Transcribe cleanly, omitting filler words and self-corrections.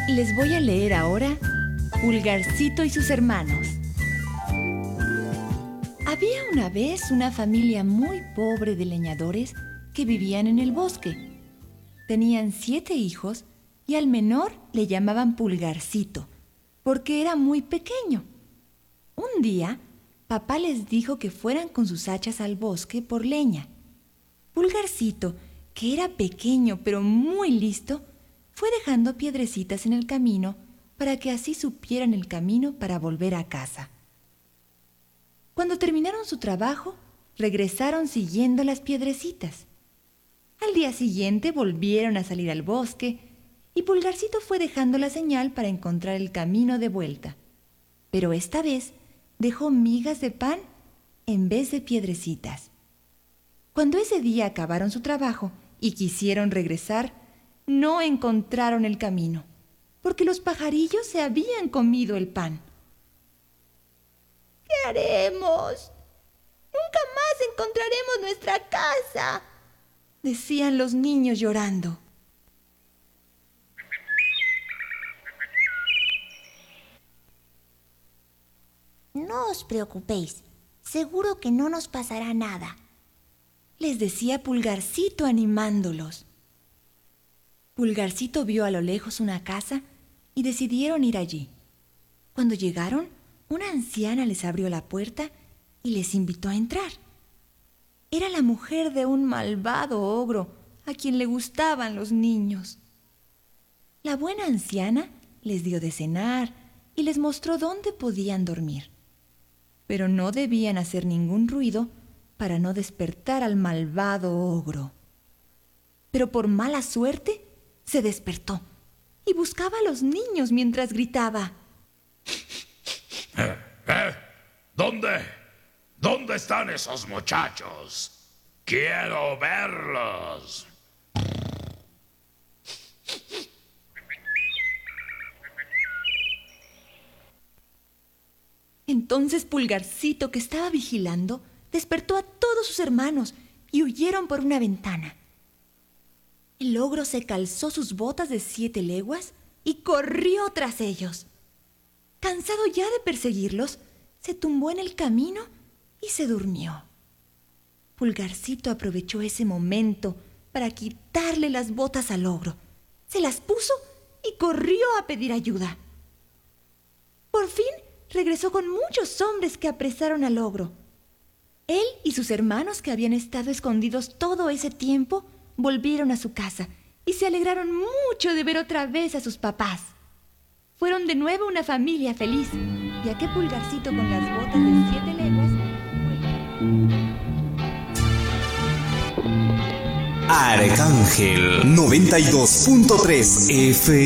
Les voy a leer ahora Pulgarcito y sus hermanos. Había una vez una familia muy pobre de leñadores que vivían en el bosque. Tenían 7 hijos y al menor le llamaban Pulgarcito, porque era muy pequeño. Un día, papá les dijo que fueran con sus hachas al bosque por leña. Pulgarcito, que era pequeño pero muy listo, fue dejando piedrecitas en el camino para que así supieran el camino para volver a casa. Cuando terminaron su trabajo, regresaron siguiendo las piedrecitas. Al día siguiente volvieron a salir al bosque y Pulgarcito fue dejando la señal para encontrar el camino de vuelta. Pero esta vez dejó migas de pan en vez de piedrecitas. Cuando ese día acabaron su trabajo y quisieron regresar, no encontraron el camino, porque los pajarillos se habían comido el pan. ¿Qué haremos? Nunca más encontraremos nuestra casa, decían los niños llorando. No os preocupéis, seguro que no nos pasará nada, les decía Pulgarcito animándolos. Pulgarcito vio a lo lejos una casa y decidieron ir allí. Cuando llegaron, una anciana les abrió la puerta y les invitó a entrar. Era la mujer de un malvado ogro a quien le gustaban los niños. La buena anciana les dio de cenar y les mostró dónde podían dormir. Pero no debían hacer ningún ruido para no despertar al malvado ogro. Pero por mala suerte se despertó y buscaba a los niños mientras gritaba: ¿Dónde están esos muchachos? ¡Quiero verlos! Entonces Pulgarcito, que estaba vigilando, despertó a todos sus hermanos y huyeron por una ventana. El ogro se calzó sus botas de 7 leguas y corrió tras ellos. Cansado ya de perseguirlos, se tumbó en el camino y se durmió. Pulgarcito aprovechó ese momento para quitarle las botas al ogro. Se las puso y corrió a pedir ayuda. Por fin regresó con muchos hombres que apresaron al ogro. Él y sus hermanos, que habían estado escondidos todo ese tiempo, volvieron a su casa y se alegraron mucho de ver otra vez a sus papás. Fueron de nuevo una familia feliz, ya que Pulgarcito, con las botas de 7 leguas... Arcángel 92.3 FM